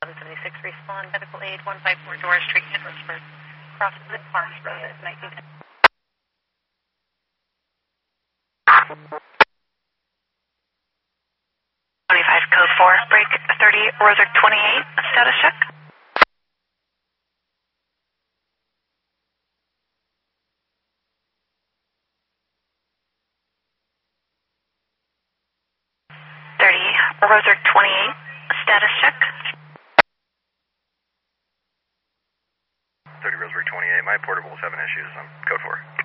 1176, respond, medical aid, 154 Doris Street, Edwardsburg, crosses the Farms Road at 1910. 25 code 4, break 30, Rosary 28, status check. Rosary 28, status check. 30 Rosary 28, my portable is having issues on code 4.